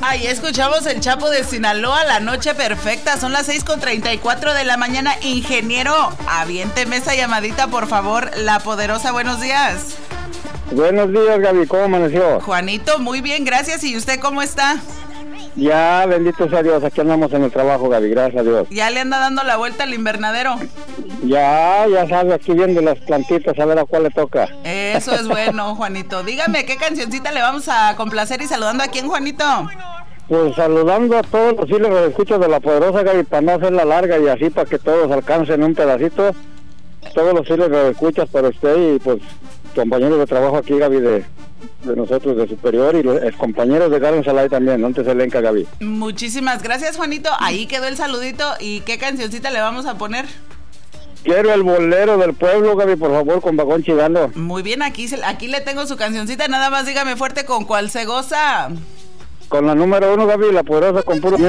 Ahí escuchamos el Chapo de Sinaloa, La Noche Perfecta. Son las 6:34 de la mañana. Ingeniero, aviénteme esa llamadita, por favor. La Poderosa, buenos días. Buenos días, Gaby, ¿cómo amaneció? Juanito, muy bien, gracias. ¿Y usted cómo está? Ya, bendito sea Dios, aquí andamos en el trabajo, Gaby, gracias a Dios. ¿Ya le anda dando la vuelta al invernadero? Ya sabe, aquí viendo las plantitas, a ver a cuál le toca. Eso es bueno, Juanito. Dígame, ¿qué cancioncita le vamos a complacer y saludando a quién, Juanito? Pues saludando a todos los files que escuchan de La Poderosa, Gaby, para no hacerla larga y así para que todos alcancen un pedacito. Todos los files que escuchas para usted y pues compañeros de trabajo aquí, Gaby, de nosotros de Superior y los compañeros de Garden Salai también, antes Elenca, Gaby. Muchísimas gracias, Juanito. Ahí quedó el saludito. ¿Y qué cancioncita le vamos a poner? Quiero el bolero del pueblo, Gaby, por favor, con Vagón Chigando. Muy bien, aquí le tengo su cancioncita. Nada más dígame fuerte con cuál se goza. Con la número 1, Gaby, La Poderosa con puro